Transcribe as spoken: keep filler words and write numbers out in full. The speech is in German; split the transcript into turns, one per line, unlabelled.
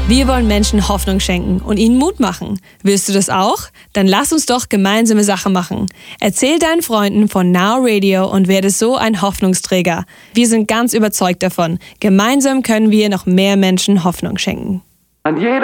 Wir wollen Menschen Hoffnung schenken und ihnen Mut machen. Willst du das auch? Dann lass uns doch gemeinsame Sache machen. Erzähl deinen Freunden von Now Radio und werde so ein Hoffnungsträger. Wir sind ganz überzeugt davon. Gemeinsam können wir noch mehr Menschen Hoffnung schenken.
An jeder